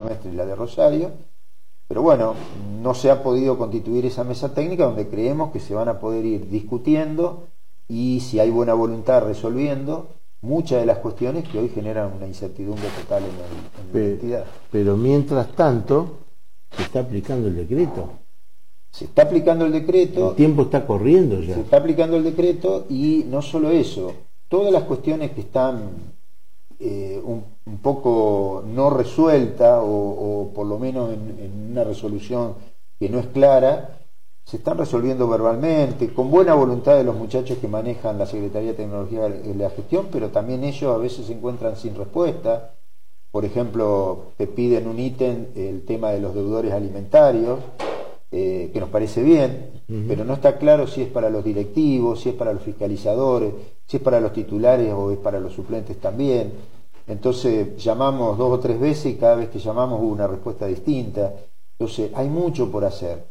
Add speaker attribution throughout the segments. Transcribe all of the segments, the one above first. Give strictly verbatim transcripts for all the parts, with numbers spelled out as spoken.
Speaker 1: nuestra y la de Rosario, pero bueno, no se ha podido constituir esa mesa técnica donde creemos que se van a poder ir discutiendo y, si hay buena voluntad, resolviendo muchas de las cuestiones que hoy generan una incertidumbre total en, el, en
Speaker 2: pero,
Speaker 1: la entidad.
Speaker 2: Pero mientras tanto, se está aplicando el decreto.
Speaker 1: Se está aplicando el decreto.
Speaker 2: El tiempo está corriendo ya.
Speaker 1: Se está aplicando el decreto y no solo eso, todas las cuestiones que están eh, un, un poco no resueltas o, o por lo menos en, en una resolución que no es clara, se están resolviendo verbalmente, con buena voluntad de los muchachos que manejan la Secretaría de Tecnología y la Gestión, pero también ellos a veces se encuentran sin respuesta. Por ejemplo, te piden un ítem, el tema de los deudores alimentarios, eh, que nos parece bien, uh-huh. pero no está claro si es para los directivos, si es para los fiscalizadores, si es para los titulares o es para los suplentes también. Entonces llamamos dos o tres veces y cada vez que llamamos hubo una respuesta distinta. Entonces hay mucho por hacer.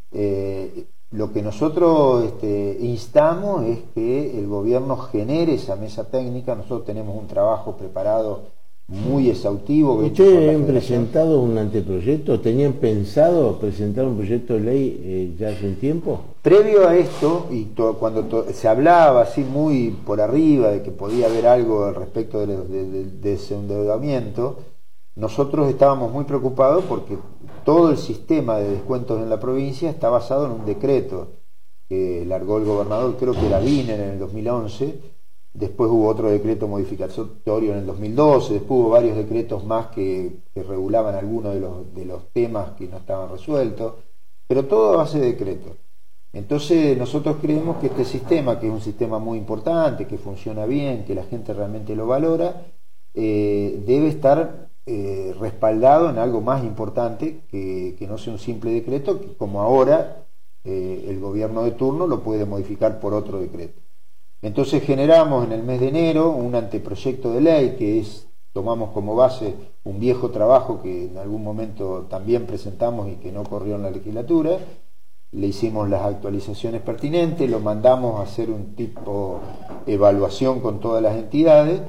Speaker 1: Eh, lo que nosotros este, instamos es que el gobierno genere esa mesa técnica. Nosotros tenemos un trabajo preparado muy exhaustivo.
Speaker 2: ¿Ustedes han presentado un anteproyecto? ¿Tenían pensado presentar un proyecto de ley eh, ya hace un tiempo?
Speaker 1: Previo a esto, y to, cuando to, se hablaba así muy por arriba de que podía haber algo al respecto de, de, de, de ese endeudamiento, nosotros estábamos muy preocupados porque todo el sistema de descuentos en la provincia está basado en un decreto que largó el gobernador, creo que era Wiener en el dos mil once, después hubo otro decreto modificatorio en el dos mil doce, después hubo varios decretos más que, que regulaban algunos de los, de los temas que no estaban resueltos, pero todo a base de decreto. Entonces nosotros creemos que este sistema, que es un sistema muy importante, que funciona bien, que la gente realmente lo valora, eh, debe estar Eh, respaldado en algo más importante que, que no sea un simple decreto, que como ahora eh, el gobierno de turno lo puede modificar por otro decreto. Entonces generamos en el mes de enero un anteproyecto de ley que es, tomamos como base un viejo trabajo que en algún momento también presentamos y que no corrió en la legislatura, le hicimos las actualizaciones pertinentes, lo mandamos a hacer un tipo de evaluación con todas las entidades.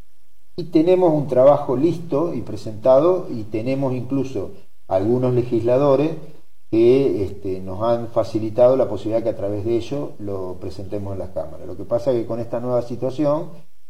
Speaker 1: Y tenemos un trabajo listo y presentado, y tenemos incluso algunos legisladores que este, nos han facilitado la posibilidad que a través de ello lo presentemos en las cámaras. Lo que pasa es que con esta nueva situación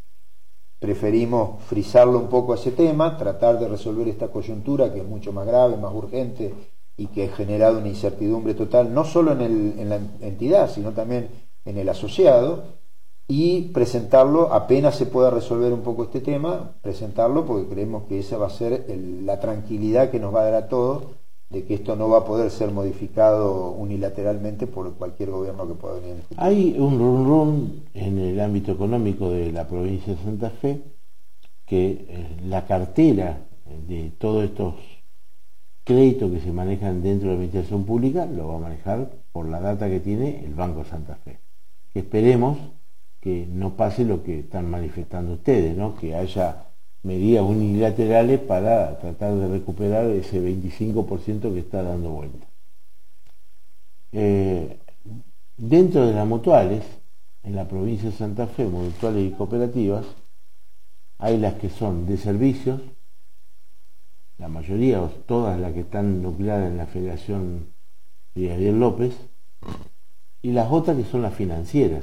Speaker 1: preferimos frizarlo un poco a ese tema, tratar de resolver esta coyuntura que es mucho más grave, más urgente y que ha generado una incertidumbre total, no solo en, el, en la entidad, sino también en el asociado, y presentarlo apenas se pueda resolver un poco este tema, presentarlo porque creemos que esa va a ser el, la tranquilidad que nos va a dar a todos de que esto no va a poder ser modificado unilateralmente por cualquier gobierno que pueda venir en el futuro.
Speaker 2: Hay un run run en el ámbito económico de la provincia de Santa Fe que eh, la cartera de todos estos créditos que se manejan dentro de la administración pública lo va a manejar por la data que tiene el Banco Santa Fe. Que esperemos que no pase lo que están manifestando ustedes, ¿no? Que haya medidas unilaterales para tratar de recuperar ese veinticinco por ciento que está dando vuelta. Eh, dentro de las mutuales, en la provincia de Santa Fe, mutuales y cooperativas, hay las que son de servicios, la mayoría o todas las que están nucleadas en la Federación Brigadier López, y las otras que son las financieras.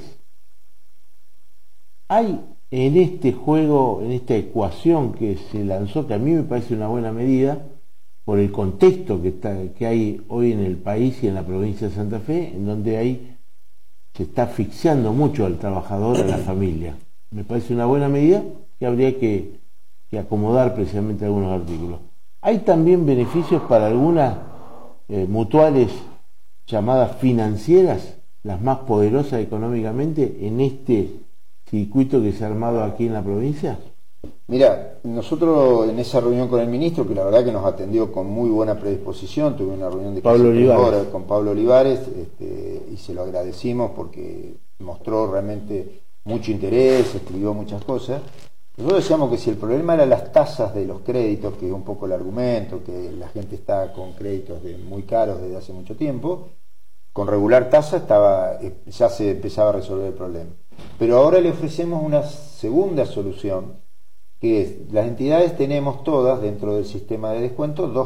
Speaker 2: Hay en este juego, en esta ecuación que se lanzó, que a mí me parece una buena medida, por el contexto que, está, que hay hoy en el país y en la provincia de Santa Fe, en donde hay, se está asfixiando mucho al trabajador, a la familia. Me parece una buena medida que habría que, que acomodar precisamente algunos artículos. Hay también beneficios para algunas eh, mutuales llamadas financieras, las más poderosas económicamente, en este circuito que se ha armado aquí en la provincia.
Speaker 1: Mira, nosotros en esa reunión con el ministro, que la verdad que nos atendió con muy buena predisposición, tuve una reunión de
Speaker 2: Pablo Olivares.
Speaker 1: con Pablo Olivares este, y se lo agradecimos porque mostró realmente mucho interés, escribió muchas cosas. Nosotros decíamos que si el problema era las tasas de los créditos, que es un poco el argumento, que la gente está con créditos de muy caros desde hace mucho tiempo, con regular tasa estaba, ya se empezaba a resolver el problema. Pero ahora le ofrecemos una segunda solución, que es, las entidades tenemos todas dentro del sistema de descuento dos